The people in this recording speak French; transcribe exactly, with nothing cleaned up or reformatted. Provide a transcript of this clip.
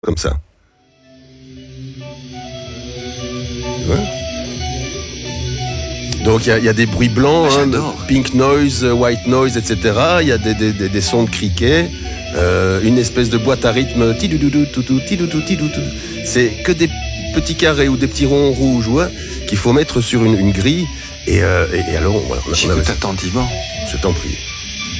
Comme ça. Ouais. Donc il y, y a des bruits blancs, ah, hein, pink noise, white noise, et cetera. Il y a des, des, des, des sons de criquet, euh, une espèce de boîte à rythme. C'est que des petits carrés ou des petits ronds rouges, ouais, qu'il faut mettre sur une, une grille. Et, euh, et, et alors, voilà, on a, j'écoute attentivement. Je t'en prie.